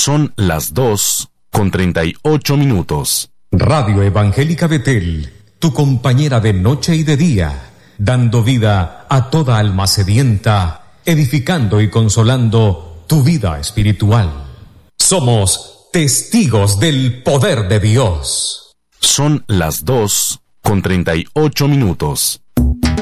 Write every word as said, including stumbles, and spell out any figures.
Son las dos con treinta y ocho minutos. Radio Evangélica Betel, tu compañera de noche y de día, dando vida a toda alma sedienta, edificando y consolando tu vida espiritual. Somos testigos del poder de Dios. Son las dos con treinta y ocho minutos.